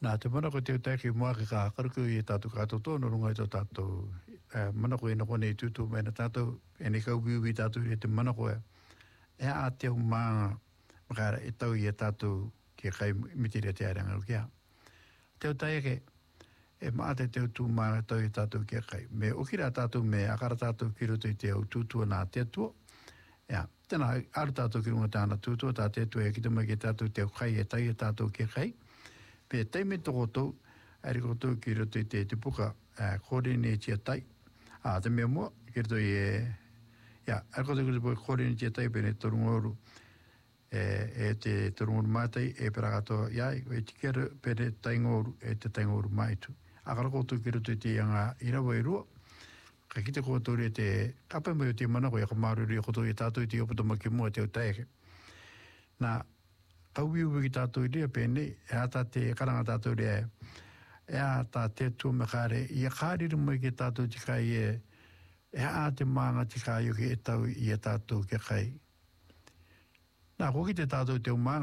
Nā te mana ko te utaki mua ki ka hakaruku i tātou kātou tōna runga i tō tātou mana ko e noko nei tūtū mai na tātou e ne kau wiwi tātou i te mana ko e a te au maa makara e tau i e tātou ki kai mitiri te airanga kia. Te utaki e maa te tū maa tau i tātou ki kai. Me ukira tātou me akara tātou ki roto i te au tūtua nā te tua. Ia, tēnā aru tātou ki runga tāna tūtua tā te tua e ki te mai ki tātou te au kai e tai e tātou ki kai. Pe teime toko tau, ari koto ki roto i te puka kore ne tia tai. Te mea mua, ki roto i ari koto ki roto kore ne tia tai pene torungoru, te torungoru mātai, pera katoa, e tikera pene taingoru, te taingoru maitu. Akara koto ki roto i te anga irawa i rua, ka kite koto re te kapai mai o te mana koe, ka maruri koto i tātou i te opatoma ki mua te o taeke. Nā, kauiuwi ki tātou i rea pēne, e ata te karanga tātou rea, e ata te tū me kāre, i a kāriri mai ki tātou ti kai e a te maanga ti kai o ki e tau i a tātou ki kai. Nā, ko ki te tātou te o maanga,